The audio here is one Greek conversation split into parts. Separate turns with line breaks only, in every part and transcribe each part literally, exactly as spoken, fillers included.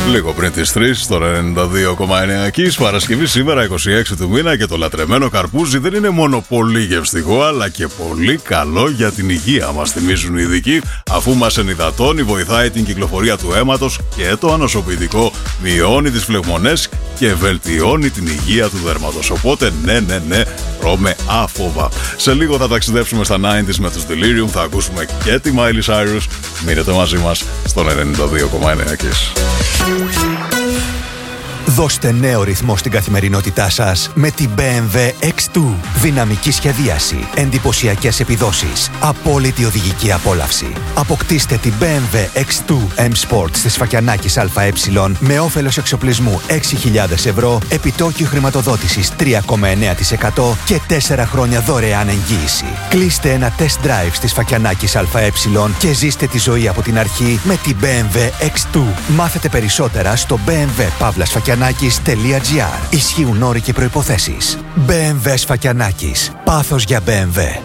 Λίγο πριν τις τρεις, στο ενενήντα δύο κόμμα εννέα Kiss, Παρασκευή σήμερα είκοσι έξι του μήνα, και το λατρεμένο καρπούζι δεν είναι μόνο πολύ γευστικό, αλλά και πολύ καλό για την υγεία, μας θυμίζουν οι ειδικοί, αφού μας ενυδατώνει, βοηθάει την κυκλοφορία του αίματος και το ανοσοποιητικό, μειώνει τις φλεγμονές και βελτιώνει την υγεία του δέρματος. Οπότε ναι, ναι, ναι, τρώμε άφοβα. Σε λίγο θα ταξιδέψουμε στα ενενήντα με τους Delirium, θα ακούσουμε και τη Miley Cyrus. Μείνετε μαζί μας στον ενενήντα δύο κόμμα εννέα Kiss.
Δώστε νέο ρυθμό στην καθημερινότητά σας με την μπι εμ ντάμπλιου εξ δύο. Δυναμική σχεδίαση, εντυπωσιακές επιδόσεις, απόλυτη οδηγική απόλαυση. Αποκτήστε την μπι εμ ντάμπλιου εξ δύο M Sport στη Σφακιανάκης ΑΕ με όφελος εξοπλισμού έξι χιλιάδες ευρώ, επιτόκιο χρηματοδότησης τρία κόμμα εννέα τοις εκατό και τέσσερα χρόνια δωρεάν εγγύηση. Κλείστε ένα test drive στη Σφακιανάκης ΑΕ και ζήστε τη ζωή από την αρχή με την μπι εμ ντάμπλιου εξ δύο. Μάθετε περισσότερα στο μπι εμ ντάμπλιου παύλα σφακιανάκης τελεία τζι άρ. Ισχύουν όροι και προϋποθέσεις. μπι εμ ντάμπλιου Σφακιανάκης. Πάθος για μπι εμ ντάμπλιου.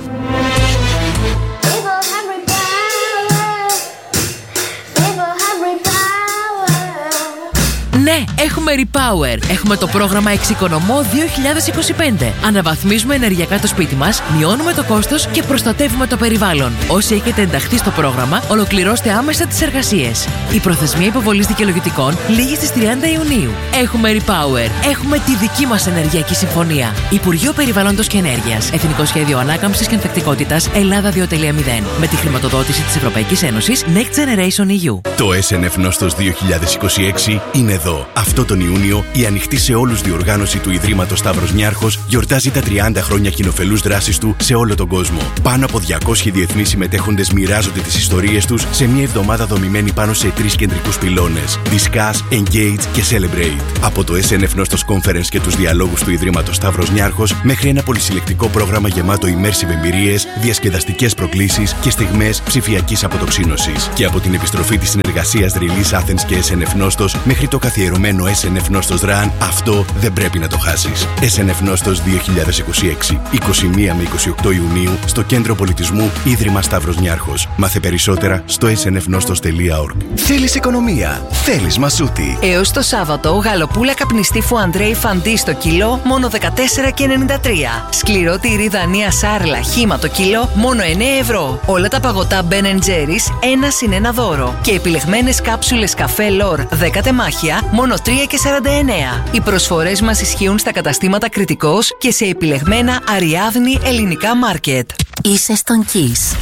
Ναι, έχουμε Repower. Έχουμε το πρόγραμμα Εξοικονομώ δύο χιλιάδες είκοσι πέντε. Αναβαθμίζουμε ενεργειακά το σπίτι μας, μειώνουμε το κόστος και προστατεύουμε το περιβάλλον. Όσοι έχετε ενταχθεί στο πρόγραμμα, ολοκληρώστε άμεσα τις εργασίες. Η προθεσμία υποβολής δικαιολογητικών λήγει στις τριάντα Ιουνίου. Έχουμε Repower. Έχουμε τη δική μας ενεργειακή συμφωνία. Υπουργείο Περιβάλλοντος και Ενέργειας. Εθνικό Σχέδιο Ανάκαμψης και Ανθεκτικότητας Ελλάδα δύο κόμμα μηδέν. Με τη χρηματοδότηση της Ευρωπαϊκής Ένωσης Next Generation ι γιου.
Το ες εν εφ Νόστος δύο χιλιάδες είκοσι έξι είναι εδώ. Αυτό τον Ιούνιο, η ανοιχτή σε όλους διοργάνωση του Ιδρύματος Σταύρος Νιάρχος γιορτάζει τα τριάντα χρόνια κοινοφελούς δράσης του σε όλο τον κόσμο. Πάνω από διακόσιοι διεθνείς συμμετέχοντες μοιράζονται τις ιστορίες τους σε μια εβδομάδα δομημένη πάνω σε τρεις κεντρικούς πυλώνες: Discuss, Engage και Celebrate. Από το ες εν εφ Νόστος Conference και τους διαλόγους του Ιδρύματος Σταύρος Νιάρχος μέχρι ένα πολυσυλλεκτικό πρόγραμμα γεμάτο immersive εμπειρίες, διασκεδαστικές προκλήσεις και στιγμές ψηφιακής αποτοξίνωσης. Και από την επιστροφή της συνεργασίας Release Athens και ες εν εφ Νόστος μέχρι το καθιερωμένο ες εν εφ Νόστος Run, αυτό δεν πρέπει να το χάσεις. ες εν εφ Νόστος δύο χιλιάδες είκοσι έξι, είκοσι μία με είκοσι οκτώ Ιουνίου, στο Κέντρο Πολιτισμού Ίδρυμα Σταύρος Νιάρχος. Μάθε περισσότερα στο ες εν εφ νόστος τελεία org.
Θέλεις οικονομία, θέλεις Μασούτη.
Έως το Σάββατο, γαλοπούλα καπνιστή Φουαντρέι Φαντί στο κιλό, μόνο δεκατέσσερα και ενενήντα τρία. Σκληρό τυρί Δανία Σάρλα χύμα το κιλό, μόνο εννέα ευρώ. Όλα τα παγωτά Ben εντ Jerry's, ένα συν ένα δώρο. Και επιλεγμένες κάψουλες καφέ Λορ δέκα τεμάχια, μόνο τρία και σαράντα εννέα. Οι προσφορές μας ισχύουν στα καταστήματα Κρητικός και σε επιλεγμένα Αριάδνη ελληνικά μάρκετ.
Είσαι στον Kiss.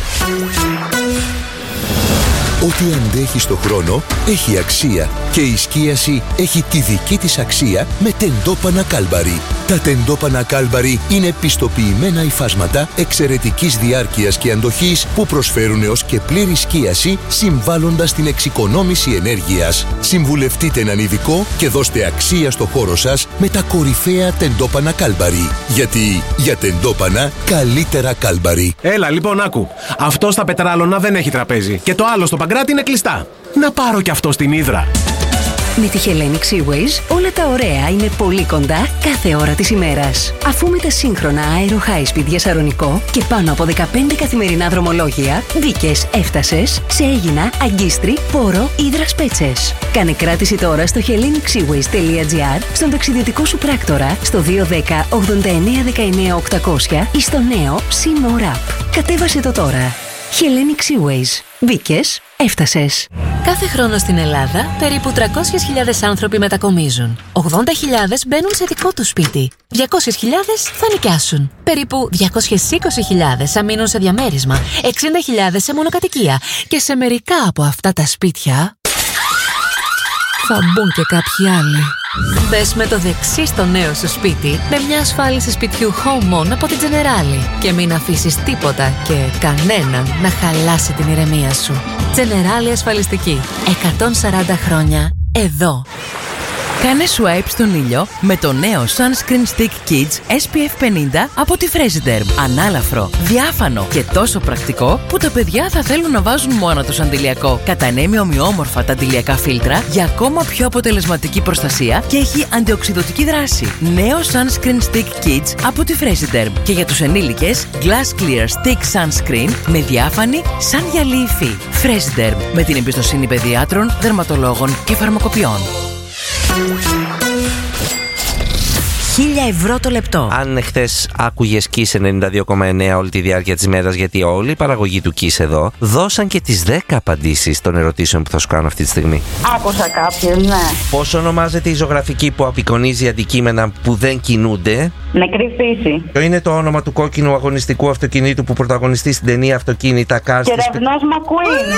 Ό,τι αντέχει στο χρόνο έχει αξία και η σκίαση έχει τη δική της αξία με τεντόπανα Κάλμπαρι. Τα τεντόπανα Κάλμπαρι είναι πιστοποιημένα υφάσματα εξαιρετικής διάρκειας και αντοχής που προσφέρουν έως και πλήρη σκίαση, συμβάλλοντας στην εξοικονόμηση ενέργειας. Συμβουλευτείτε έναν ειδικό και δώστε αξία στο χώρο σας με τα κορυφαία τεντόπανα Κάλμπαρι. Γιατί για τεντόπανα καλύτερα Κάλμπαρι.
Έλα λοιπόν, άκου. Αυτό στα Πετράλωνα δεν έχει τραπέζι και το άλλο στο Παγκράτη είναι κλειστά. Να πάρω κι αυτό στην Ύδρα.
Με τη Hellenic Seaways όλα τα ωραία είναι πολύ κοντά κάθε ώρα της ημέρας. Αφού με τα σύγχρονα Aero High Speed για Σαρονικό και πάνω από δεκαπέντε καθημερινά δρομολόγια, Βίκες, Έφτασες, σε Αίγινα, Αγκίστρι, Πόρο, Ύδρας Πέτσες. Κάνε κράτηση τώρα στο hellenic seaways τελεία τζι άρ, στον ταξιδιωτικό σου πράκτορα, στο δύο ένα μηδέν ογδόντα εννέα δεκαεννέα οκτακόσια ή στο νέο SeaMore App. Κατέβασε το τώρα. Hellenic Seaways. Μπήκες, έφτασες.
Κάθε χρόνο στην Ελλάδα περίπου τριακόσιες χιλιάδες άνθρωποι μετακομίζουν. ογδόντα χιλιάδες μπαίνουν σε δικό τους σπίτι. διακόσιες χιλιάδες θα νοικιάσουν. Περίπου διακόσιες είκοσι χιλιάδες θα μείνουν σε διαμέρισμα. εξήντα χιλιάδες σε μονοκατοικία. Και σε μερικά από αυτά τα σπίτια θα μπουν και κάποιοι άλλοι. Μπες με το δεξί στο νέο σου σπίτι με μια ασφάλιση σπιτιού Home On από την Generali και μην αφήσεις τίποτα και κανέναν να χαλάσει την ηρεμία σου. Generali Ασφαλιστική. εκατόν σαράντα χρόνια εδώ. Κάνε swipe στον ήλιο με το νέο Sunscreen Stick Kids ες πι εφ πενήντα από τη Fresiderm. Ανάλαφρο, διάφανο και τόσο πρακτικό που τα παιδιά θα θέλουν να βάζουν μόνο τους αντιλιακό. Κατανέμει ομοιόμορφα τα αντιλιακά φίλτρα για ακόμα πιο αποτελεσματική προστασία και έχει αντιοξειδωτική δράση. Νέο Sunscreen Stick Kids από τη Fresiderm. Και για τους ενήλικες, Glass Clear Stick Sunscreen με διάφανη σαν γυαλί υφή. Fresiderm, με την εμπιστοσύνη παιδιάτρων, δερματολόγων και φαρμακοποιών.
χίλια ευρώ το λεπτό.
Αν χθες άκουγες Kiss ενενήντα δύο κόμμα εννέα όλη τη διάρκεια της μέρας, γιατί όλη η παραγωγή του Kiss εδώ δώσαν και τις δέκα απαντήσεις των ερωτήσεων που θα σου κάνω αυτή τη στιγμή.
Άκουσα κάποιες, ναι.
Πώς ονομάζεται η ζωγραφική που απεικονίζει αντικείμενα που δεν κινούνται?
Νεκρή φύση.
Ποιο είναι το όνομα του κόκκινου αγωνιστικού αυτοκινήτου που πρωταγωνιστεί στην ταινία Αυτοκίνητα Cars?
Κεραυνός Μακουίν.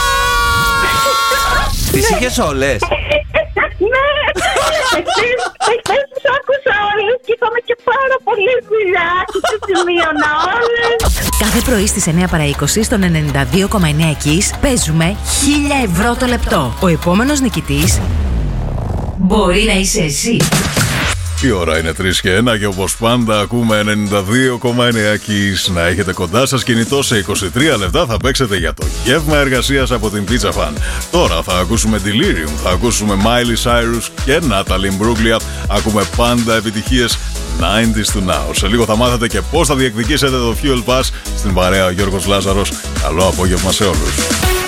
Τις είχες όλες?
Ναι. Εχθές τους άκουσα όλες και είχαμε και πάρα πολλή δουλειά και τις σημείωνα όλες.
Κάθε πρωί στις εννέα παρά είκοσι στον ενενήντα δύο κόμμα εννέα Kiss παίζουμε χίλια ευρώ το λεπτό. Ο επόμενος νικητής μπορεί να είσαι εσύ.
Η ώρα είναι τρεις και ένα και όπως πάντα ακούμε ενενήντα δύο κόμμα εννέα Kiss. Να έχετε κοντά σας κινητό σε είκοσι τρία λεπτά θα παίξετε για το γεύμα εργασίας από την Pizza Fan. Τώρα θα ακούσουμε Delirium, θα ακούσουμε Miley Cyrus και Natalie Imbruglia. Ακούμε πάντα επιτυχίες ενενήντα to now. Σε λίγο θα μάθετε και πώς θα διεκδικήσετε το Fuel Pass στην παρέα ο Γιώργος Λάζαρος. Καλό απόγευμα σε όλους.